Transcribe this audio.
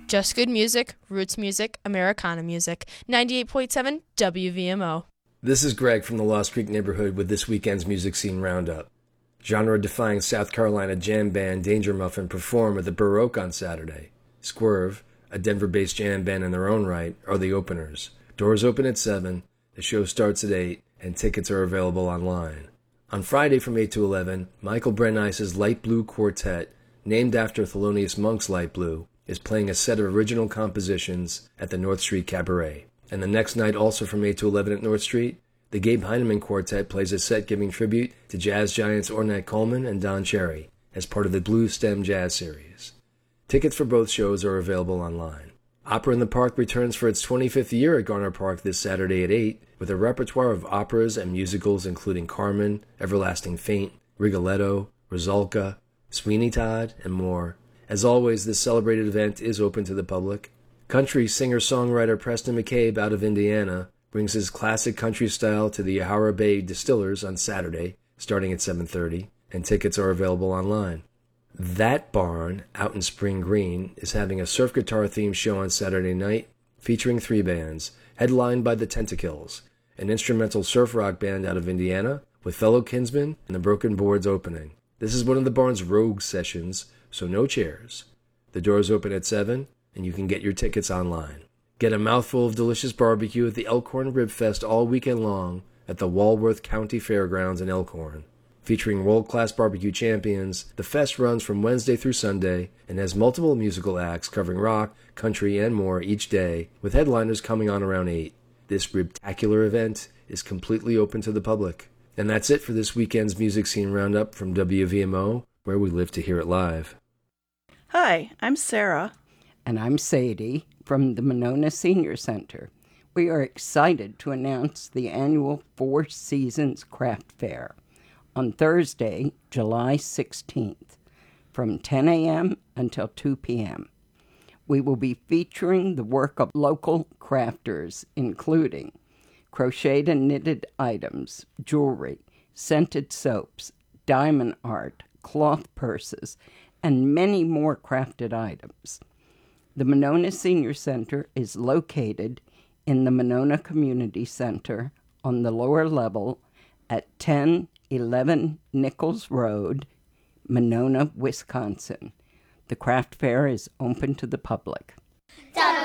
Just good music, roots music, Americana music. 98.7 WVMO. This is Greg from the Lost Creek neighborhood with this weekend's music scene roundup. Genre-defying South Carolina jam band Danger Muffin perform at the Baroque on Saturday. Swerve, a Denver-based jam band in their own right, are the openers. Doors open at 7, the show starts at 8, and tickets are available online. On Friday from 8 to 11, Michael Brenice's Light Blue Quartet, named after Thelonious Monk's Light Blue, is playing a set of original compositions at the North Street Cabaret. And the next night, also from 8 to 11 at North Street, the Gabe Heineman Quartet plays a set giving tribute to jazz giants Ornette Coleman and Don Cherry as part of the Blue Stem Jazz Series. Tickets for both shows are available online. Opera in the Park returns for its 25th year at Garner Park this Saturday at 8, with a repertoire of operas and musicals including Carmen, Everlasting Faint, Rigoletto, Rosalka, Sweeney Todd, and more. As always, this celebrated event is open to the public. Country singer-songwriter Preston McCabe out of Indiana brings his classic country style to the Yahara Bay Distillers on Saturday, starting at 7:30, and tickets are available online. That Barn, out in Spring Green, is having a surf guitar-themed show on Saturday night, featuring 3 bands, headlined by the Tentacles, an instrumental surf rock band out of Indiana, with fellow Kinsmen and the Broken Boards opening. This is one of the Barn's rogue sessions, so no chairs. The doors open at 7, and you can get your tickets online. Get a mouthful of delicious barbecue at the Elkhorn Rib Fest all weekend long at the Walworth County Fairgrounds in Elkhorn. Featuring world-class barbecue champions, the fest runs from Wednesday through Sunday and has multiple musical acts covering rock, country, and more each day, with headliners coming on around 8. This ribtacular event is completely open to the public. And that's it for this weekend's music scene roundup from WVMO, where we live to hear it live. Hi, I'm Sarah. And I'm Sadie from the Monona Senior Center. We are excited to announce the annual Four Seasons Craft Fair on Thursday, July 16th, from 10 a.m. until 2 p.m. We will be featuring the work of local crafters, including crocheted and knitted items, jewelry, scented soaps, diamond art, cloth purses, and many more crafted items. The Monona Senior Center is located in the Monona Community Center on the lower level at 1011 Nichols Road, Monona, Wisconsin. The craft fair is open to the public.